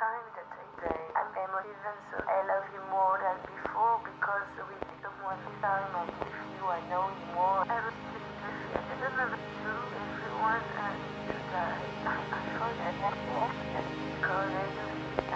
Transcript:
time that I'm emotive and so I love you more than before because we took more time and with you I know you more. I was just I don't know to everyone and to die. I forget.